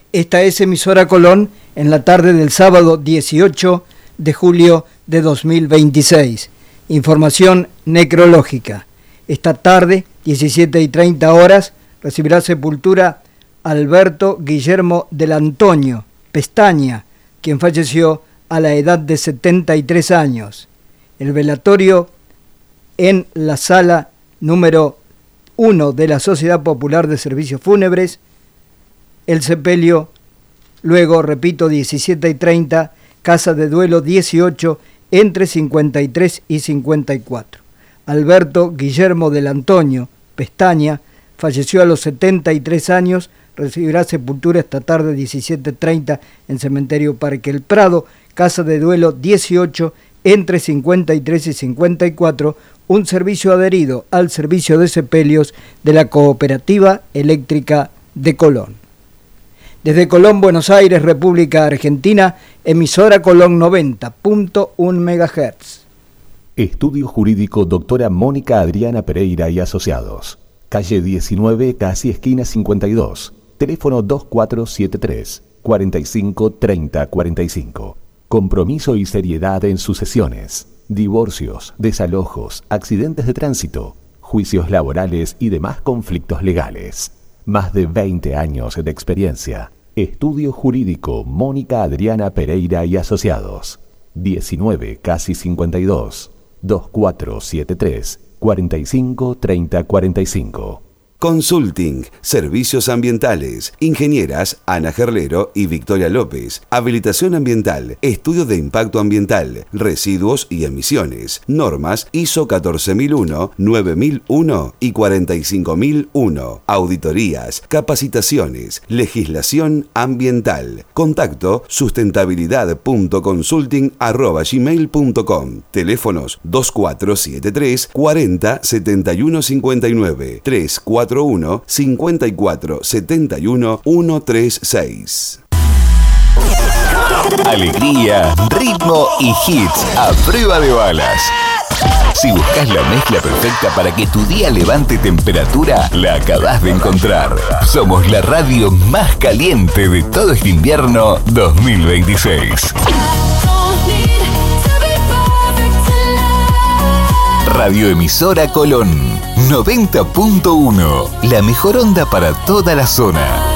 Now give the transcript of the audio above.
Esta es emisora Colón en la tarde del sábado 18 de julio de 2026. Información necrológica. Esta tarde, 17:30 horas, recibirá sepultura Alberto Guillermo del Antonio Pestaña, quien falleció a la edad de 73 años. El velatorio en la sala número 1 de la Sociedad Popular de Servicios Fúnebres. El sepelio, luego, repito, 17:30, Casa de Duelo 18, entre 53 y 54. Alberto Guillermo del Antonio Pestaña falleció a los 73 años, recibirá sepultura esta tarde 17:30 en Cementerio Parque El Prado, Casa de Duelo 18, entre 53 y 54, un servicio adherido al servicio de sepelios de la Cooperativa Eléctrica de Colón. Desde Colón, Buenos Aires, República Argentina, emisora Colón 90.1 MHz. Estudio Jurídico Doctora Mónica Adriana Pereira y Asociados. Calle 19, casi esquina 52. Teléfono 2473 45 30 45. Compromiso y seriedad en sucesiones, divorcios, desalojos, accidentes de tránsito, juicios laborales y demás conflictos legales. Más de 20 años de experiencia. Estudio Jurídico Mónica Adriana Pereira y Asociados. 19, casi 52. 2473 45 30 45. Consulting, Servicios Ambientales, Ingenieras Ana Gerlero y Victoria López, Habilitación Ambiental, Estudio de Impacto Ambiental, Residuos y Emisiones, Normas ISO 14001, 9001 y 45001, Auditorías, Capacitaciones, Legislación Ambiental. Contacto sustentabilidad.consulting@gmail.com. Teléfonos 2473 40 71 59, 341 54 71 136. Alegría, ritmo y hits a prueba de balas. Si buscas la mezcla perfecta para que tu día levante temperatura, la acabas de encontrar. Somos la radio más caliente de todo este invierno 2026. Radioemisora Colón 90.1, la mejor onda para toda la zona.